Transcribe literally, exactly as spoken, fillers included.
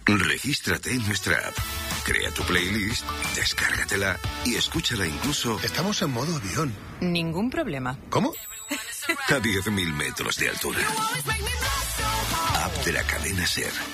Regístrate en nuestra app, crea tu playlist, descárgatela y escúchala incluso... Estamos en modo avión. Ningún problema. ¿Cómo? A diez mil metros de altura. App de la cadena SER.